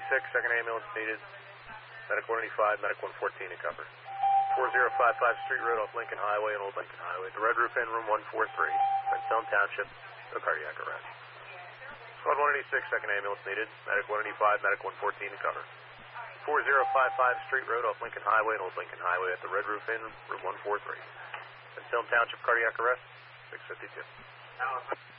second ambulance needed. Medic 185, Medic 114 to cover. 4055 Street Road off Lincoln Highway and Old Lincoln Highway. The Red Roof Inn, room 143, Redstone Township, no cardiac arrest. Squad 186, second ambulance needed. Medic 185, Medic 114 to cover. 4055 Street Road off Lincoln Highway and Old Lincoln Highway at the Red Roof Inn, room 143. Redstone Township, cardiac arrest, 652.